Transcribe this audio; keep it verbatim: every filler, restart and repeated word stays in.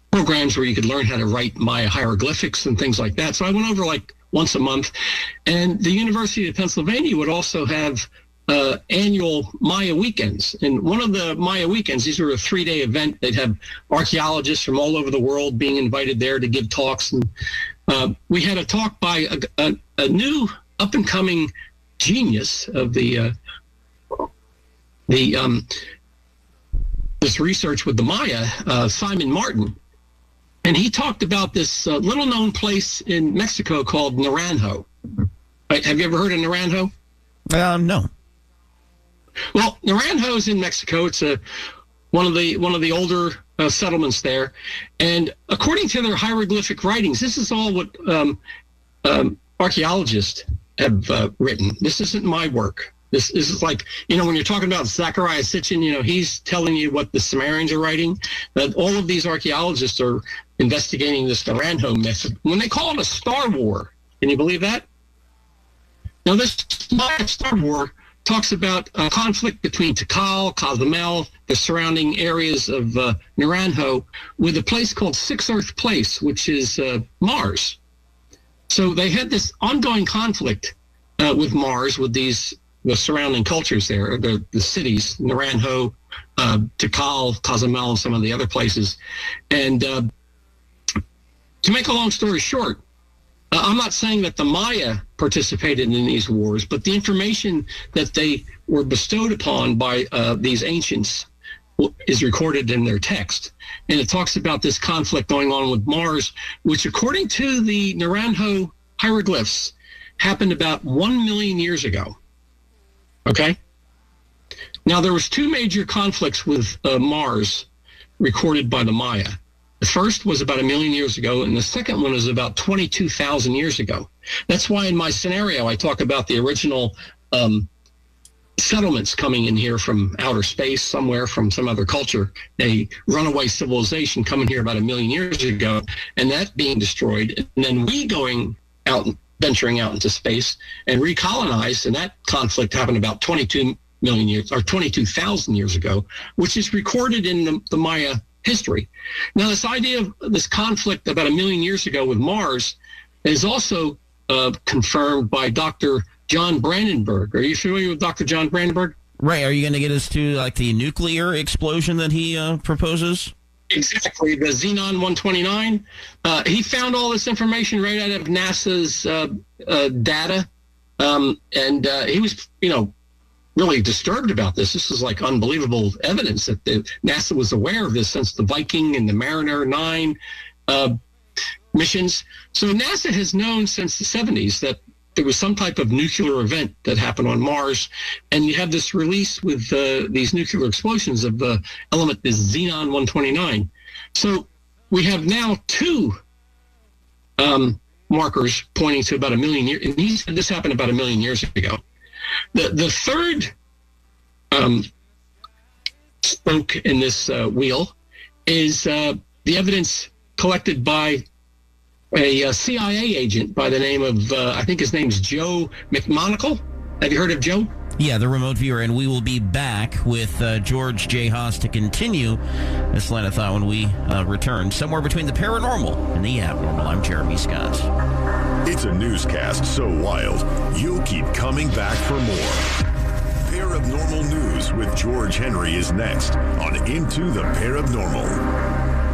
programs where you could learn how to write Maya hieroglyphics and things like that. So I went over like once a month. And the University of Pennsylvania would also have uh, annual Maya weekends. And one of the Maya weekends, these were a three-day event. They'd have archaeologists from all over the world being invited there to give talks. And uh, we had a talk by a, a, a new up-and-coming genius of the uh, the um, this research with the Maya, uh, Simon Martin. And he talked about this uh, little-known place in Mexico called Naranjo. Right? Have you ever heard of Naranjo? Um, no. Well, Naranjo is in Mexico. It's a one of the one of the older uh, settlements there, and according to their hieroglyphic writings, this is all what um, um, archaeologists have uh, written. This isn't my work. This, this is like, you know, when you're talking about Zecharia Sitchin, you know, he's telling you what the Sumerians are writing. That all of these archaeologists are investigating this Naranjo myth. When they call it a Star War, can you believe that? Now, this Maya Star War talks about a conflict between Tikal, Cozumel, the surrounding areas of uh, Naranjo, with a place called Six Earth Place, which is uh, Mars. So they had this ongoing conflict uh, with Mars, with these the surrounding cultures there, the, the cities, Naranjo, uh, Tikal, Cozumel, and some of the other places. And uh, to make a long story short, uh, I'm not saying that the Maya participated in these wars, but the information that they were bestowed upon by uh, these ancients is recorded in their text. And it talks about this conflict going on with Mars, which according to the Naranjo hieroglyphs happened about one million years ago. Okay? Now, there was two major conflicts with uh, Mars recorded by the Maya. The first was about a million years ago, and the second one was about twenty-two thousand years ago. That's why in my scenario, I talk about the original um, settlements coming in here from outer space, somewhere from some other culture, a runaway civilization coming here about a million years ago, and that being destroyed, and then we going out, venturing out into space and recolonized, and that conflict happened about twenty-two million years, or twenty-two thousand years ago, which is recorded in the, the Maya history. Now, this idea of this conflict about a million years ago with Mars is also uh, confirmed by Doctor John Brandenburg. Are you familiar with Doctor John Brandenburg? Right. Are you going to get us to like the nuclear explosion that he uh, proposes? Exactly, the Xenon one twenty-nine. Uh, he found all this information right out of NASA's uh, uh, data, um, and uh, he was, you know, really disturbed about this. This is like unbelievable evidence that the, NASA was aware of this since the Viking and the Mariner nine uh, missions. So NASA has known since the seventies that there was some type of nuclear event that happened on Mars, and you have this release with uh, these nuclear explosions of the element, this Xenon one twenty-nine. So we have now two um, markers pointing to about a million years, and he said this happened about a million years ago. The the third um, spoke in this uh, wheel is uh, the evidence collected by a, a C I A agent by the name of, uh, I think his name's Joe McMonagle. Have you heard of Joe? Yeah, the remote viewer, and we will be back with uh, George J. Haas to continue this line of thought when we uh, return. Somewhere between the paranormal and the abnormal, I'm Jeremy Scott. It's a newscast so wild, you'll keep coming back for more. Paranormal News with George Henry is next on Into the Paranormal.